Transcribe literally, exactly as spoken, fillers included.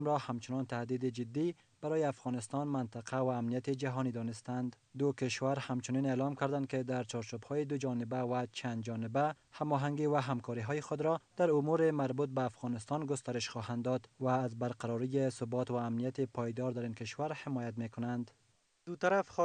را همچنان تهدید جدی برای افغانستان، منطقه و امنیت جهانی دانستند. دو کشور همچنین اعلام کردند که در چارچوب‌های دو جانبه و چند جانبه هماهنگی و همکاری‌های خود را در امور مربوط به افغانستان گسترش خواهند داد و از برقراری ثبات و امنیت پایدار در این کشور حمایت می‌کنند. دو طرف